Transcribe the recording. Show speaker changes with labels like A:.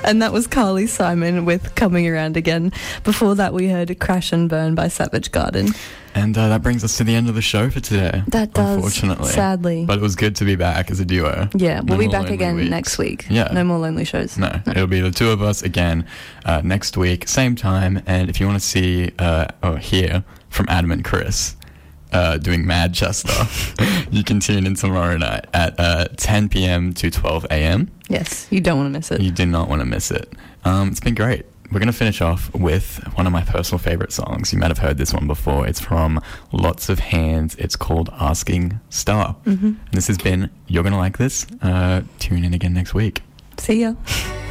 A: And that was Carly Simon with Coming Around Again. Before that, we heard Crash and Burn by Savage Garden.
B: And that brings us to the end of the show for today.
A: That does,
B: unfortunately.
A: Sadly.
B: But it was good to be back as a duo.
A: Yeah, we'll be back
B: lonely
A: again
B: weeks.
A: next week.
B: Yeah.
A: No more lonely shows.
B: No, it'll be the two of us again next week, same time. And if you want to see or hear from Adam and Chris doing Manchester, you can tune in tomorrow night at 10 p.m. to 12 a.m.
A: Yes, you don't want to miss it.
B: You do not want to miss it. It's been great. We're going to finish off with one of my personal favorite songs. You might have heard this one before. It's from Lots of Hands. It's called Asking Star. And this has been You're Gonna Like This. Tune in again next week.
A: See ya.